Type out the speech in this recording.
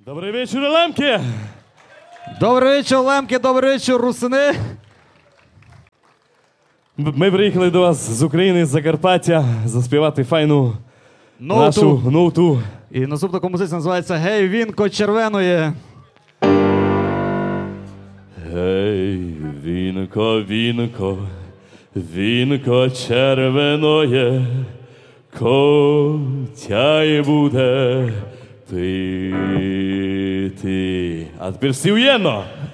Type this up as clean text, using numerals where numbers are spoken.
Добрий вечір, Лемки! Добрий вечір, Лемки, добрий вечір, русини. Ми приїхали до вас з України, з Закарпаття, заспівати файну Ноуту. нашу ноуту. І наступна композиція називається «Гей, вінко червеноє». Гей, вінко, вінко, вінко червеноє, котяй буде пити. А тепер всі уєдно!